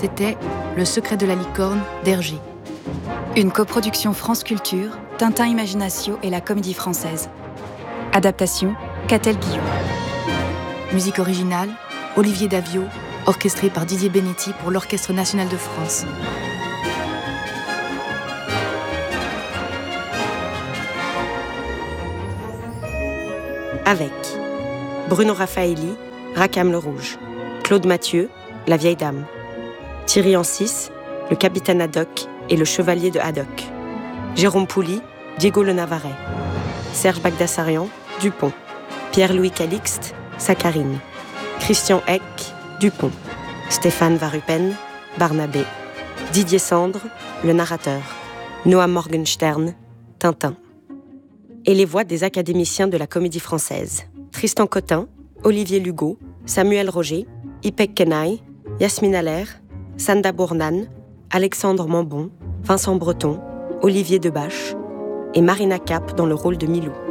c'était Le secret de la licorne d'Hergé. Une coproduction France Culture, Tintin Imaginatio et la Comédie Française. Adaptation, Catel Guillaume. Musique originale, Olivier Davio, orchestré par Didier Benetti pour l'Orchestre national de France. Avec Bruno Raffaelli, Rackham le Rouge, Claude Mathieu, La Vieille Dame, Thierry Ancis, le Capitaine Haddock et le Chevalier de Haddock, Jérôme Pouli, Diego le Navarrais, Serge Bagdasarian, Dupont, Pierre-Louis Calixte, Saccharine, Christian Eck, Dupont, Stéphane Varupen, Barnabé, Didier Sandre, le narrateur, Noah Morgenstern, Tintin. Et les voix des académiciens de la Comédie Française. Tristan Cotin, Olivier Lugo, Samuel Roger, Ipek Kenai, Yasmine Allaire, Sanda Bournan, Alexandre Mambon, Vincent Breton, Olivier Debache et Marina Cap dans le rôle de Milou.